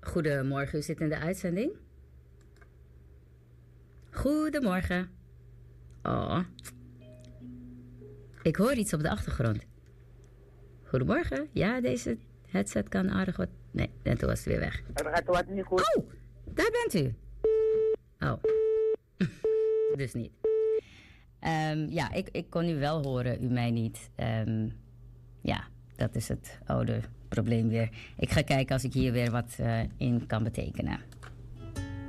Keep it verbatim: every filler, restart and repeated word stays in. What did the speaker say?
Goedemorgen, u zit in de uitzending. Goedemorgen. Oh. Ik hoor iets op de achtergrond. Goedemorgen. Ja, deze headset kan aardig wat... Nee, en toen was het weer weg. Wat niet goed. Oh, daar bent u. Oh. Dus niet. Um, ja, ik, ik kon u wel horen, u mij niet. Um, ja, dat is het oude probleem weer. Ik ga kijken als ik hier weer wat uh, in kan betekenen.